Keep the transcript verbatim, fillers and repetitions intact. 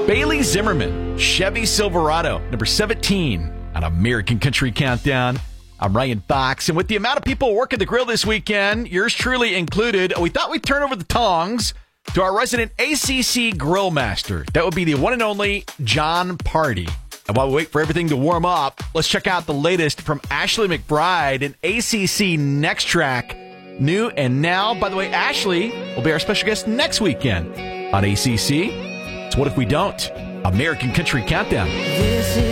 Bailey Zimmerman, Chevy Silverado, number seventeen on American Country Countdown. I'm Ryan Fox, and with the amount of people working the grill this weekend, yours truly included, we thought we'd turn over the tongs to our resident A C C grill master. That would be the one and only John Party. And while we wait for everything to warm up, let's check out the latest from Ashley McBride and A C C Next Track, new and now. By the way, Ashley will be our special guest next weekend on A C C. So what if we don't? American Country Countdown.